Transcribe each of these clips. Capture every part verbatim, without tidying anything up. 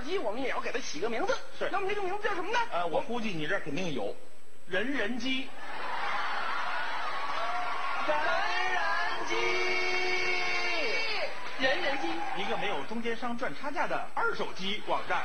机我们也要给它起个名字。 是， 那么这个名字叫什么呢？ 呃，我估计你这儿肯定有，人人机。人人机， 人人机， 一个没有中间商赚差价的二手机网站。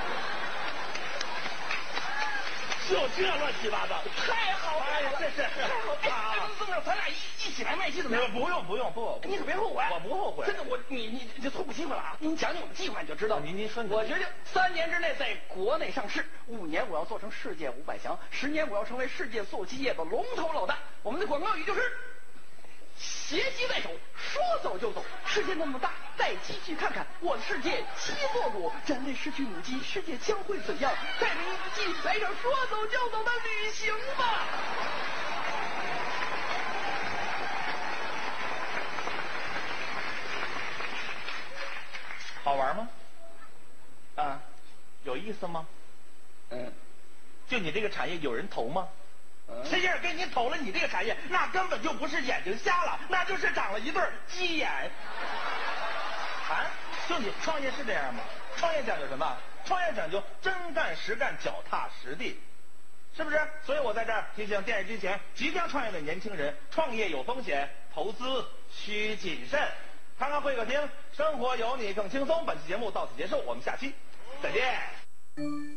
就这乱七八糟， 太好了， 这是太好了。哎，这么着，咱俩一一起来卖机怎么样？ 不用不用不， 你可别后悔， 我不后悔。 真的，我你你你错过机会了啊！您讲讲我们计划你就知道。 您您说， 我决定三年之内在国内上市，五年我要做成世界五百强，十年我要成为世界做机业的龙头老大。我们的广告语就是。携机在手，说走就走。世界那么大，带机去看看。我的世界鸡落谷，人类失去母鸡，世界将会怎样？带着一只鸡来场说走就走的旅行吧。 好玩吗？啊，有意思吗？ 嗯， 就你这个产业有人投吗？谁要是给你投了你这个产业，那根本就不是眼睛瞎了，那就是长了一对鸡眼。啊，就你创业是这样吗？创业讲究什么？创业讲究真干实干，脚踏实地，是不是？所以我在这儿提醒电视机前即将创业的年轻人，创业有风险，投资需谨慎。看看会客厅，生活有你更轻松。本期节目到此结束，我们下期再见。